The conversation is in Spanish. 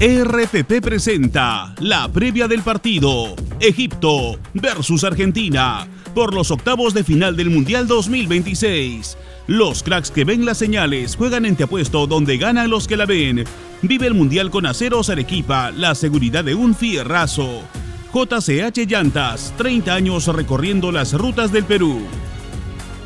RPP presenta la previa del partido Egipto versus Argentina por los octavos de final del Mundial 2026. Los cracks que ven las señales juegan en Te Apuesto, donde ganan los que la ven. Vive el Mundial con Aceros Arequipa, la seguridad de un fierrazo. JCH Llantas, 30 años recorriendo las rutas del Perú.